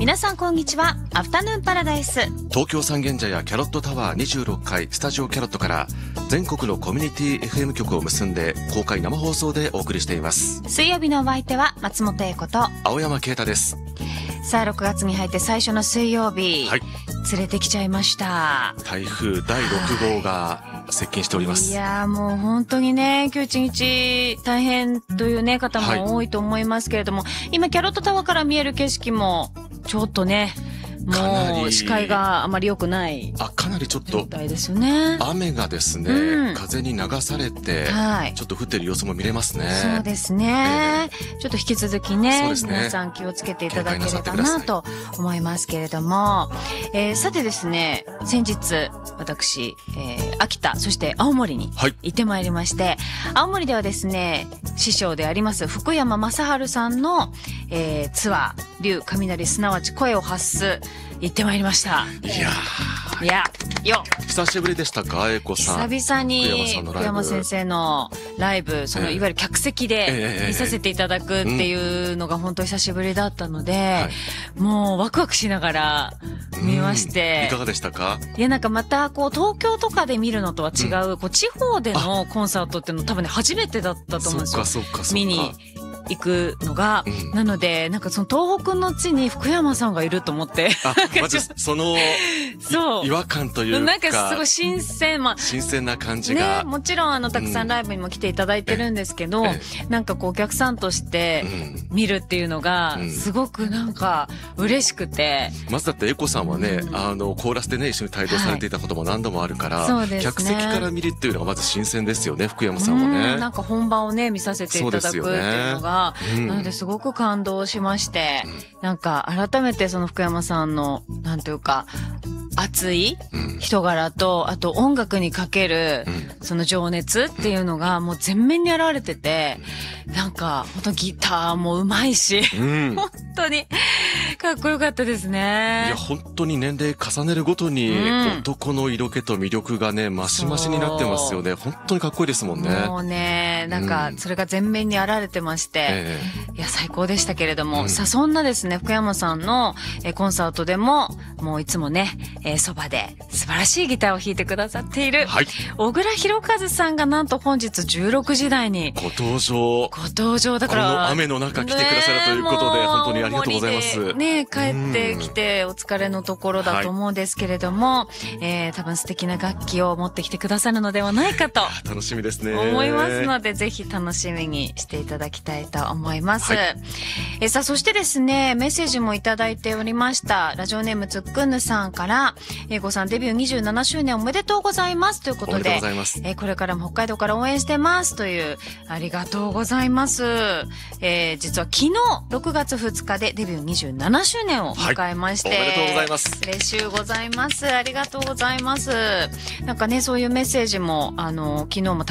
皆さんこんにちは。アフタヌーンパラダイス。 東京三軒茶屋キャロットタワー26階スタジオキャロットから全国のコミュニティ FM 局を結んで公開生放送でお送りしています。 水曜日のお相手は松本英子と青山啓太です。 さあ6月に入って最初の水曜日、 はい、 連れてきちゃいました。 台風第6号が接近しております。 いやーもう本当にね、今日一日大変というね方も多いと思いますけれども、今キャロットタワーから見える景色もちょっとね、もう視界があまり良くないかなりちょっと状態ですよね。 雨がですね、風に流されて、ちょっと降ってる様子も見れますね。 そうですね、ちょっと引き続きね、皆さん気をつけていただければなと思いますけれども、さてですね、先日私、秋田そして青森に行ってまいりまして、青森ではですね、師匠であります福山雅治さんの、ツアー龍雷すなわち声を発す行ってまいりました。いやよ久しぶりでしたか、英子さん。 久々に福山先生のライブ、そのいわゆる客席で見させていただくっていうのが本当に久しぶりだったので、もうワクワクしながら見まして、 いかがでしたか？ いや、なんかまたこう東京とかで見るのとは違う、こう地方でのコンサートっていうの多分ね初めてだったと思うんですよ。 そうか見に行くのが、なのでなんかその東北の地に福山さんがいると思って、 まずその違和感というか、 なんかすごい新鮮、 新鮮な感じが、 ね、もちろんたくさんライブにも来ていただいてるんですけど、なんかこうお客さんとして見るっていうのがすごくなんか嬉しくて、 まずだって英子さんはね、コーラスでね一緒に帯同されていたことも何度もあるから、 そうですね、 客席から見るっていうのがまず新鮮ですよね、福山さんはね。 なんか本番をね見させていただくっていうのが、なのですごく感動しまして、なんか改めてその福山さんのなんというか熱い人柄と、あと音楽にかけるその情熱っていうのがもう全面に現れてて、なんか本当ギターもうまいし、本当にかっこよかったですね。 いや本当に年齢重ねるごとに男の色気と魅力がね増し増しになってますよね。本当にかっこいいですもんね。 もうね、なんかそれが全面に現れてまして、いや最高でしたけれども、さあそんなですね福山さんのコンサートでももういつもねそばで素晴らしいギターを弾いてくださっている小倉弘和さんがなんと本日16時台にご登場だから、この雨の中来てくださるということで本当にありがとうございます。 ね、帰ってきてお疲れのところだと思うんですけれども、多分素敵な楽器を持ってきてくださるのではないかと楽しみですね思いますので、ぜひ楽しみにしていただきたいと思います。さあそしてですね、メッセージもいただいておりました。ラジオネームつっくんぬさんから、英子さんデビュー27周年おめでとうございますということで、これからも北海道から応援してますという、ありがとうございます。実は昨日6月2日でデビュー27周年を迎えまして、 おめでとうございます。 嬉しゅうございます。ありがとうございます。なんかね、そういうメッセージも昨日も